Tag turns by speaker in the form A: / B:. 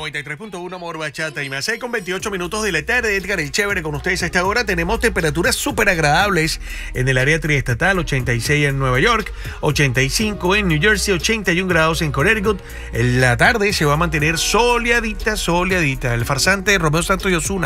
A: 93.1 Amor Bachata y más 6 con 28 minutos de la tarde. Edgar el Chévere con ustedes a esta hora. Tenemos temperaturas súper agradables en el área triestatal, 86 en Nueva York, 85 en New Jersey, 81 grados en Connecticut. En la tarde se va a mantener soleadita. El farsante Romeo Santos y Ozuna.